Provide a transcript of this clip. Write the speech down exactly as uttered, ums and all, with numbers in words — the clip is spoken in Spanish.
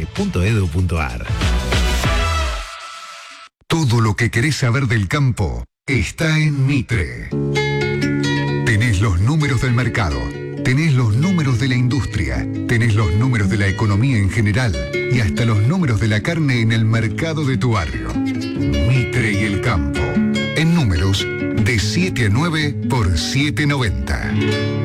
punto edu punto ar. Todo lo que querés saber del campo está en Mitre. Tenés los números del mercado, tenés los números de la industria, tenés los números de la economía en general y hasta los números de la carne en el mercado de tu barrio. Mitre y el campo. En números de siete a nueve por siete noventa.